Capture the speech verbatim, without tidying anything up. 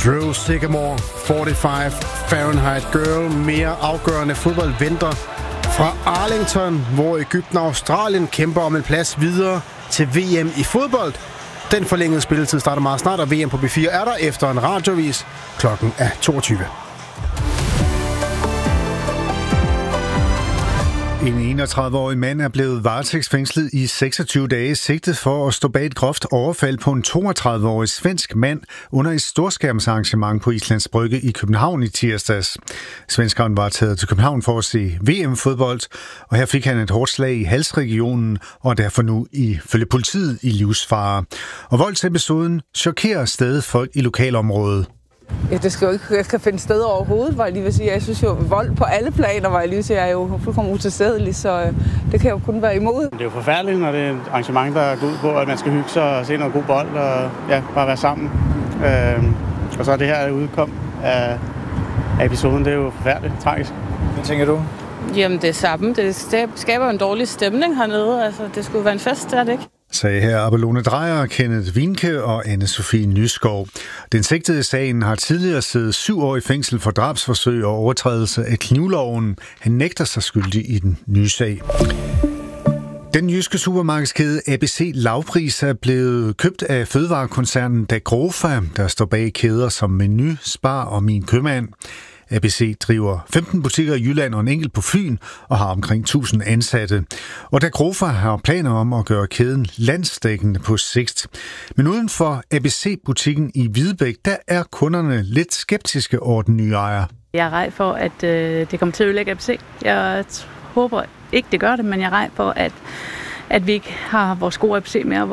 Drew Sycamore, fireogfyrre Fahrenheit Girl. Mere afgørende fodbold venter fra Arlington, hvor Egypten og Australien kæmper om en plads videre til V M i fodbold. Den forlængede spilletid starter meget snart, og V M på B fire er der efter en radiovis. Klokken er toogtyve. En enogtredive-årig mand er blevet varetægtsfængslet i seksogtyve dage, sigtet for at stå bag et groft overfald på en toogtredive-årig svensk mand under et storskærmsarrangement på Islands Brygge i København i tirsdags. Svenskeren var taget til København for at se V M-fodbold, og her fik han et hårdt slag i halsregionen og er derfor nu ifølge politiet i livsfare. Og voldsepisoden chokerer stadig folk i lokalområdet. Ja, det skal jo ikke jeg skal finde sted overhovedet, var jeg lige vil sige. Jeg synes jo, vold på alle planer, var jeg lige vil sige, er jo fuldkommen utilstedelig, så øh, det kan jo kun være imod. Det er jo forfærdeligt, når det er et arrangement, der går ud på, at man skal hygge sig og se noget god bold og ja, bare være sammen. Øh, og så er det her udkom af, af episoden, det er jo forfærdeligt, tragisk. Hvad tænker du? Jamen det er samme. Det skaber en dårlig stemning hernede. Altså, det skulle være en fest, er det ikke? Sagde her Abelone Drejer, Kenneth Winke og Anne-Sophie Nyskov. Den sigtede i sagen har tidligere siddet syv år i fængsel for drabsforsøg og overtrædelse af knivloven. Han nægter sig skyldig i den nye sag. Den jyske supermarkedskæde A B C Lavpris er blevet købt af fødevarekoncernen Dagrofa, der står bag kæder som Meny, Spar og Min Købmand. A B C driver femten butikker i Jylland og en enkelt på Fyn og har omkring tusind ansatte. Og Dagrofa har planer om at gøre kæden landsdækkende på sigt. Men uden for A B C-butikken i Hvidebæk, der er kunderne lidt skeptiske over den nye ejer. Jeg er rej for, at øh, det kommer til at ødelægge A B C. Jeg håber ikke, det gør det, men jeg er rej for, at, at vi ikke har vores gode A B C mere.